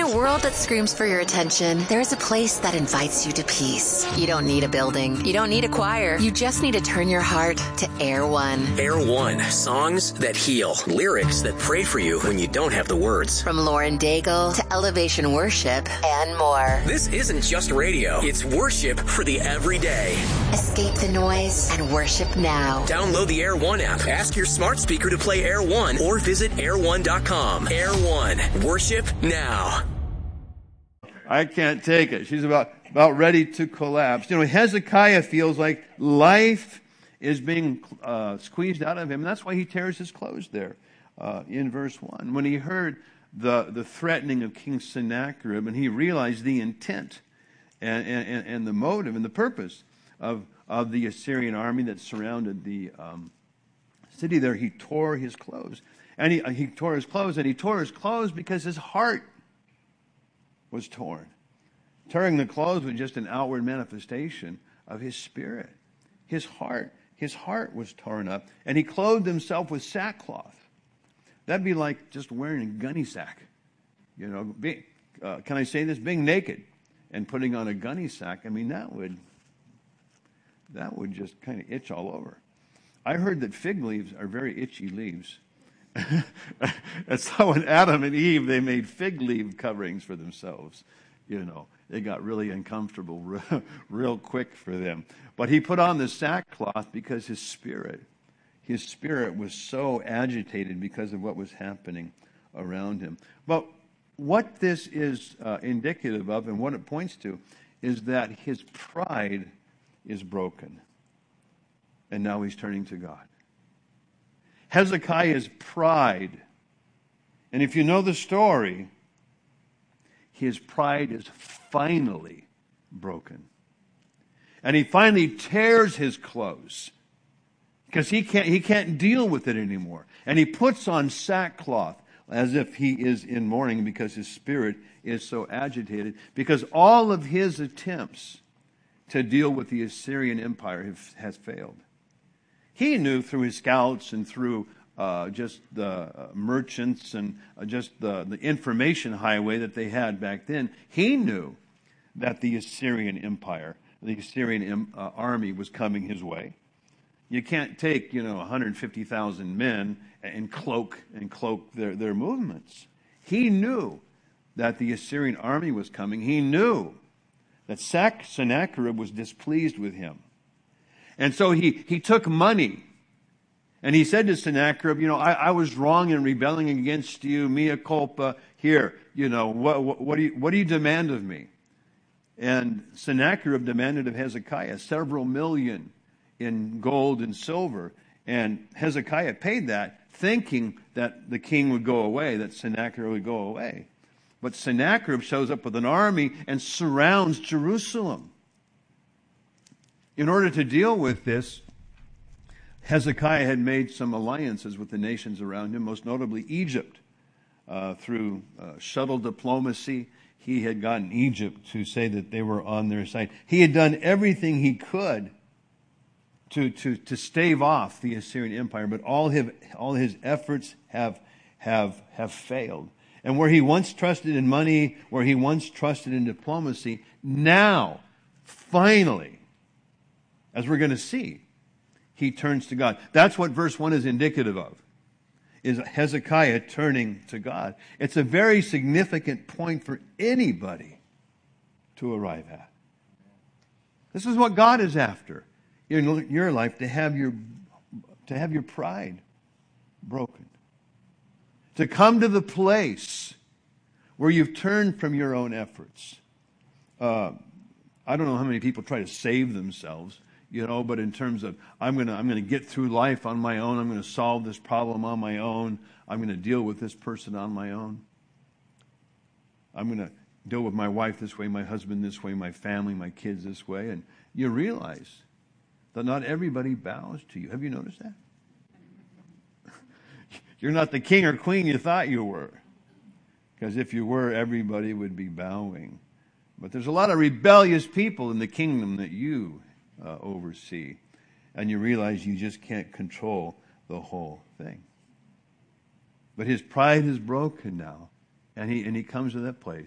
a world that screams for your attention, there is a place that invites you to peace. You don't need a building. You don't need a choir. You just need to turn your heart to Air One. Air One. Songs that heal. Lyrics that pray for you when you don't have the words. From Lauren Daigle to Elevation Worship and more. This isn't just radio. It's worship for the everyday. Escape the noise and worship now. Download the Air One app. Ask your smart speaker to play Air One or visit air1.com. Air One. Worship now. I can't take it. She's about ready to collapse. You know, Hezekiah feels like life is being squeezed out of him. And that's why he tears his clothes there in verse 1. When he heard the threatening of King Sennacherib and he realized the intent and the motive and the purpose of the Assyrian army that surrounded the city there, he tore his clothes. And he tore his clothes, and he tore his clothes because his heart was torn. Tearing the clothes was just an outward manifestation of his spirit. His heart was torn up, and he clothed himself with sackcloth. That'd be like just wearing a gunny sack. You know, can I say this? Being naked and putting on a gunny sack, I mean, that would just kind of itch all over. I heard that fig leaves are very itchy leaves. And so when Adam and Eve, they made fig leaf coverings for themselves. You know, it got really uncomfortable real quick for them. But he put on the sackcloth because his spirit was so agitated because of what was happening around him. But what this is indicative of and what it points to is that his pride is broken. And now he's turning to God. Hezekiah's pride, and if you know the story, his pride is finally broken. And he finally tears his clothes because he can't deal with it anymore. And he puts on sackcloth as if he is in mourning because his spirit is so agitated, because all of his attempts to deal with the Assyrian Empire has failed. He knew through his scouts and through just the merchants and just the information highway that they had back then, he knew that the Assyrian Empire, the Assyrian army was coming his way. You can't take, 150,000 men and cloak their movements. He knew that the Assyrian army was coming. He knew that Sennacherib was displeased with him. And so he took money, and he said to Sennacherib, I was wrong in rebelling against you, mea culpa. Here, what do you demand of me? And Sennacherib demanded of Hezekiah several million in gold and silver, and Hezekiah paid that, thinking that the king would go away, that Sennacherib would go away. But Sennacherib shows up with an army and surrounds Jerusalem. In order to deal with this, Hezekiah had made some alliances with the nations around him, most notably Egypt. Through shuttle diplomacy, he had gotten Egypt to say that they were on their side. He had done everything he could to stave off the Assyrian Empire, but all his efforts have failed. And where he once trusted in money, where he once trusted in diplomacy, now, finally, as we're going to see, he turns to God. That's what verse 1 is indicative of, is Hezekiah turning to God. It's a very significant point for anybody to arrive at. This is what God is after in your life, to have your pride broken. To come to the place where you've turned from your own efforts. I don't know how many people try to save themselves, but in terms of, I'm going to get through life on my own. I'm going to solve this problem on my own. I'm going to deal with this person on my own. I'm going to deal with my wife this way, my husband this way, my family, my kids this way. And you realize that not everybody bows to you. Have you noticed that? You're not the king or queen you thought you were. Because if you were, everybody would be bowing. But there's a lot of rebellious people in the kingdom that you oversee. And you realize you just can't control the whole thing. But his pride is broken now. And he comes to that place